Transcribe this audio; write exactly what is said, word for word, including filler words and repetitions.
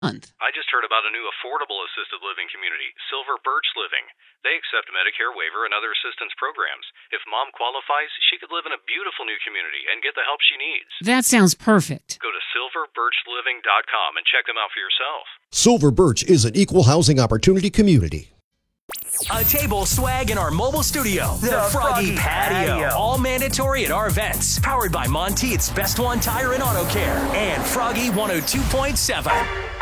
month. I just heard about a new affordable assisted living community, Silver Birch Living. They accept Medicare waiver and other assistance programs. If Mom qualifies, she could live in a beautiful new community and get the help she needs. That sounds perfect. Go to silver birch living dot com and check them out for yourself. Silver Birch is an equal housing opportunity community. A table, swag, in our mobile studio. The, the Froggy, Froggy Patio. Patio. All mandatory at our events. Powered by Monteith's Best One Tire and Auto Care. And Froggy one oh two point seven.